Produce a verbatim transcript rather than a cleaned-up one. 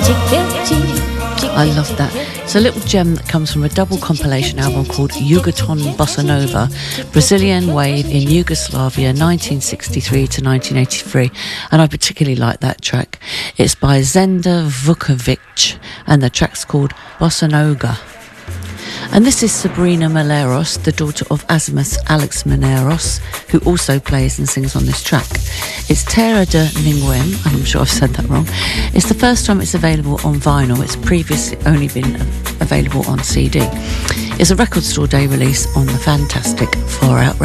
I love that. It's a little gem that comes from a double compilation album called Yugoton Bossa Nova, Brazilian Wave in Yugoslavia, nineteen sixty-three to nineteen eighty-three, and I particularly like that track. It's by Zenda Vukovic, and the track's called Bossa Nova. And this is Sabrina Malheiros, the daughter of Azimuth Alex Malheiros, who also plays and sings on this track. It's Terra de Ninguém, I'm sure I've said that wrong. It's the first time it's available on vinyl. It's previously only been available on C D. It's a record store day release on the fantastic Far Out Records.